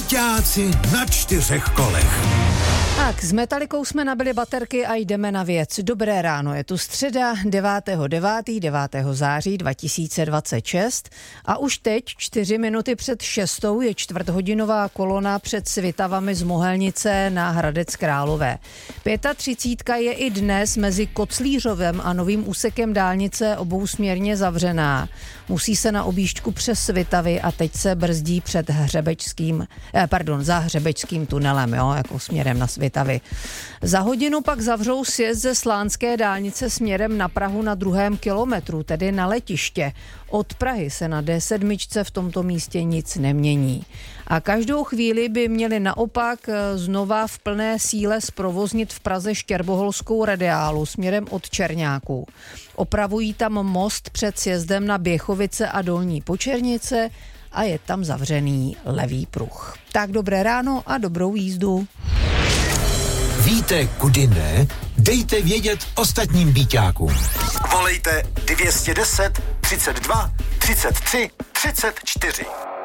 Byťáci na 4 kolech. Tak, s Metalikou jsme nabili baterky a jdeme na věc. Dobré ráno, je tu středa 9. září 2026 a už teď 4 minuty před 6 je čtvrthodinová kolona před Svitavami z Mohelnice na Hradec Králové. 35 je i dnes mezi Koclířovem a novým úsekem dálnice obousměrně zavřená. Musí se na objížďku přes Svitavy a teď se brzdí před za Hřebečským tunelem, jako směrem na Svitavy. Za hodinu pak zavřou sjezd ze Slánské dálnice směrem na Prahu na 2. kilometru, tedy na letiště. Od Prahy se na D7 v tomto místě nic nemění. A každou chvíli by měli naopak znova v plné síle zprovoznit v Praze Štěrboholskou radiálu směrem od Čerňáků. Opravují tam most před sjezdem na Běchovice a Dolní Počernice a je tam zavřený levý pruh. Tak dobré ráno a dobrou jízdu. Víte, kudy ne? Dejte vědět ostatním byťákům. Volejte 210 32 33 34.